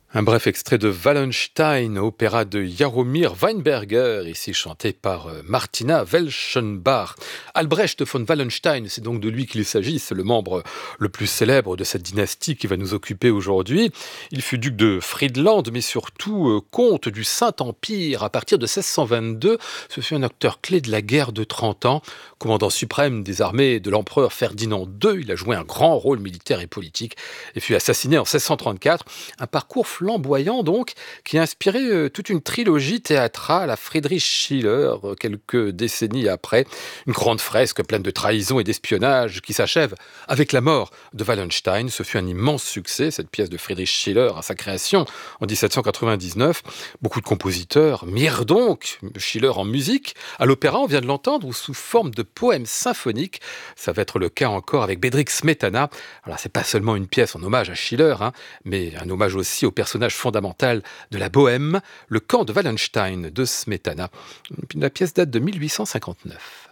Un bref extrait de Wallenstein, opéra de Jaromir Weinberger, ici chanté par Martina Welschenbach. Albrecht von Wallenstein, c'est donc de lui qu'il s'agit, c'est le membre le plus célèbre de cette dynastie qui va nous occuper aujourd'hui. Il fut duc de Friedland, mais surtout comte du Saint-Empire à partir de 1622. Ce fut un acteur clé de la guerre de 30 ans, commandant suprême des armées de l'empereur Ferdinand II. Il a joué un grand rôle militaire et politique et fut assassiné en 1634. Un parcours flamboyant donc, qui a inspiré toute une trilogie théâtrale à Friedrich Schiller, quelques décennies après. Une grande fresque pleine de trahison et d'espionnage qui s'achève avec la mort de Wallenstein. Ce fut un immense succès, cette pièce de Friedrich Schiller à sa création en 1799. Beaucoup de compositeurs mirent donc Schiller en musique. À l'opéra, on vient de l'entendre, ou sous forme de poème symphonique. Ça va être le cas encore avec Bedřich Smetana. Alors, c'est pas seulement une pièce en hommage à Schiller, mais un hommage aussi au personnage fondamental de la Bohème, le camp de Wallenstein de Smetana. La pièce date de 1859.